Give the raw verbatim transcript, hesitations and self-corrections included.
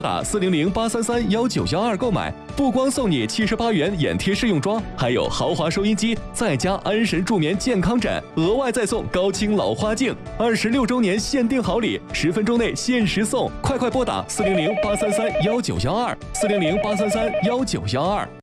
打四零零八三三幺九幺二购买，不光送你七十八元眼贴试用装，还有豪华收音机，再加安神助眠健康枕，额外再送高清老花镜，二十六周年限定好礼，十分钟内限时送，快快拨打四零零八三三幺九幺二，四零零八三三幺九幺二。